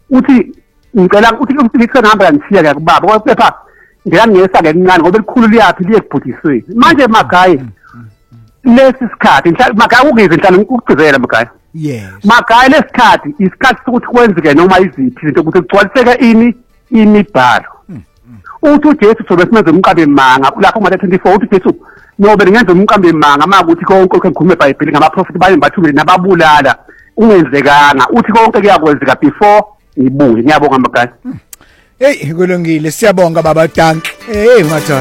uthi ngicela uthi ngihamba ngisiya ke kubaba kepha ngiyangesa ke kancane ngoba elikhulu liyapi liye kubhudisweni manje Magayi lesi sikhathi Magayi ukungeze enhlalo ukugcizela Magayi yes Magayi lesikhathi isikhathi sokuthi kwenzeke noma iziphi izinto ukuthi kugcwaliseke imibhalo uthi uJesu sobe simenze umqambe manga lapho ngo 24 uthi Jesu nobe ngenza umqambe manga makuthi konke okukhulume eBhayibhelini ngamaprofeti baye bathumile nababulala ungenzekanga uthi konke kuyakwenzeka before ngibuye ngiyabonga Magayi hey kulungile siyabonga baba Dank hey madoda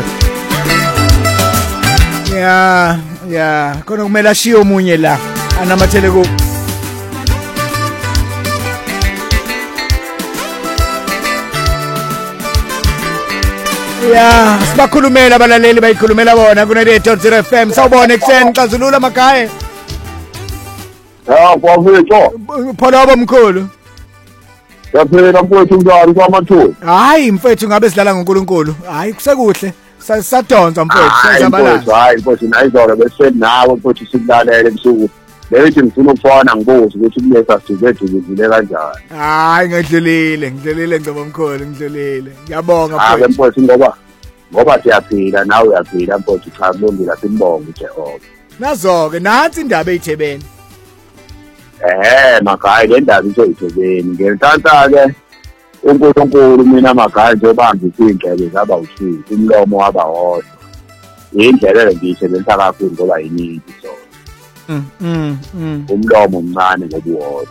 ya khona kumele ashiye omunye la anamathele ku ya sibakhulumela abalaleli bayikhulumela bona ku 98.0 FM sawubona ekseni xazulula Magayi kwafethu phela abamkhulu yaphela mfowethu njani kwamathuba hayi mfethu ngabe sidlala ngoNkulunkulu hayi kusekuhle sadonsa mfethu sazabalala hayi mfowethu nayizolo bese nawe mfowethu sikulalele ebusuku lethi ngifuna ukufona ngibuze ukuthi kulesa sizedlulile kanjani hayi ngidlulile ngicaba mkhulu ngidlulile ngiyabonga mfowethu mfowethu ngoba siyaphila nawe uyaphila mfowethu cha kulungile simbonge uJehova nazo-ke nansi indaba eyithebeni Magayi le ndaba isoyithebeni ngenhlanhla-ke uNkulunkulu mina Magayi njobamba izindlebe zaba u3 umlomo waba wodwa indlela le ngiyisebenzisa kakhulu ngoba yiningi so umlomo omncane ngobuwodwa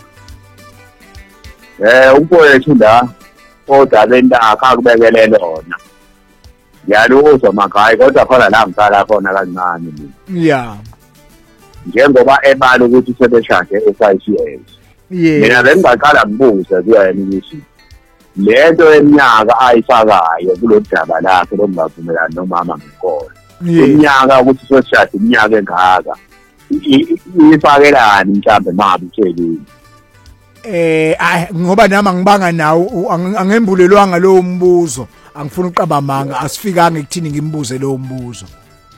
umfowethu la odabeni lakhe akubekele lona ngiyaluzwa Magayi kodwa khona la ngiqala khona kancane mina njengoba ebala ukuthi sebeshade e5 years mina bengaqala ngibuze kuyena ukuthi lento eminyaka ayifakayo kulodaba lakhe lokungavumelani nomama ngenkolo iminyaka ukuthi sosishade iminyaka engaka ifakelani mhlambe mabi utshelile ngoba nami ngibanga nawo angembulelwanga lo mbuzo angifuna uqaba manga asifikanga ekuthini ngimbuze lo mbuzo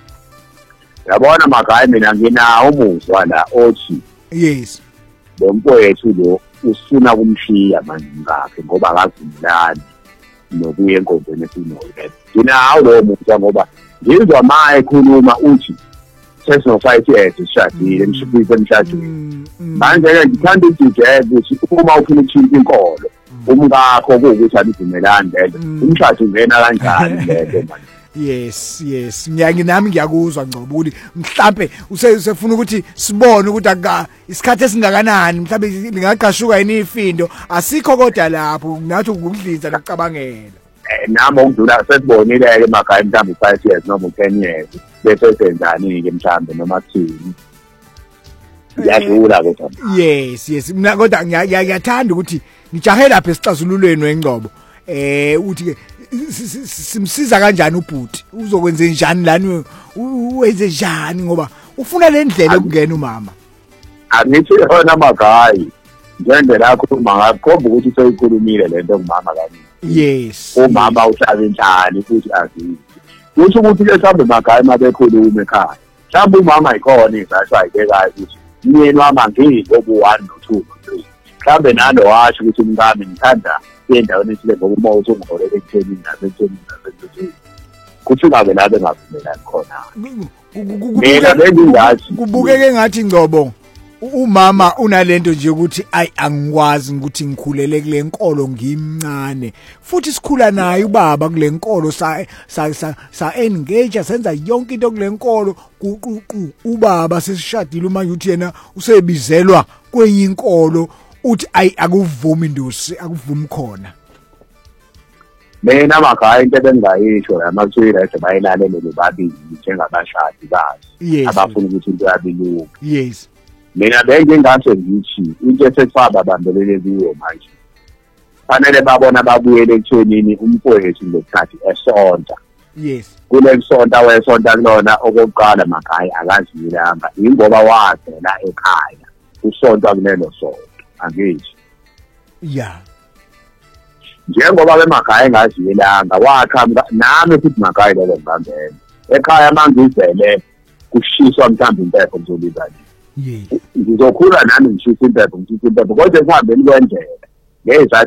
yabona Magayi mina nginawo umuzwa la othi yes lo mfowethu lo usifuna kumshiya manje ngakhe ngoba akavumelani nokuya enkonzweni esinoyo nginawo lo muzwa ngoba ngizwa maye ekhuluma uthi sesino-5 years sishadile mshibise emshadweni manje-ke ngithanda ukujijela ukuthi uma ufuna ukushintsha inkolo umkakho kuwukuthi alivumelani lento umshado ungena kanjani lento manje yes nami ngiyakuzwa Ngcobo ukuthi mhlambe usefuna ukuthi sibone ukuthi isikhathi esingakanani mhlambe lingaqashuka yini ifindo asikho kodwa lapho nathi ukudlinza nokucabangela nami ukudlula sesibonile-ke Magayi mhlambe 5 years noma 10 years bese senzani-ke mhlambe noma kuthini ngiyadlula kodwa yes mina kodwa ngiyathanda ukuthi ngijahe lapha esixazululweni weNgcobo uthi-ke simsiza kanjani ubhuti uzokwenza njani lani wenze njani ngoba ufuna le ndlela ukungena umama angithi yona Magayi njenge lakho mangakhomba ukuthi seyikhulumile lento ngumama kaningi yes umama uhlala enhlali futhi azizi kusho ukuthi ke mhlambe Magayi mabekhuluma ekhaya mhlambe umama ikhona izathu ayibekayo ukuthi myeni wami ngizobu1 no2 no3 mhlambe nalo washo ukuthi umkami ngithanda endaweni ethile ngoba uma uthi ungihorele ekuthenini nasentuthini kuthi-ke la bengavumelani khona mina bengingathi kubukeke ngathi Ngcobo umama unalento nje ukuthi angikwazi ukuthi ngikhulele kule nkolo ngimncane futhi sikhula naye ubaba kule nkolo sa engage senza yonke into kule nkolo ubaba sesishadile uma uthi yena usebizelwa kwenye inkolo uthi akuvumi indusi akuvumi khona mina Magayi into ebengayisho yamaswira ese bayilalele lobabili njengabashadi bazi abafuna ukuthi into yabilunga yes mina bengingase ngithi into esefaba bambelele kuyo manje fanele babona babuyele ekuthenini umfowethu ngokhathi esonta yes kule sonta wesonta kulona okokuqala Magayi akazilanga ingoba wathela ekhaya usonta kulelo sonto angithi njengoba beMagayi ngaziyelanga waqhamuka nami futhi Magayi lelo ngangena ekhaya mangizele kushiswa mhlawumbe impepho ngizolibani ngizokhula nami ngishisa impepho kodwa esihambeni kwendlela ngezathu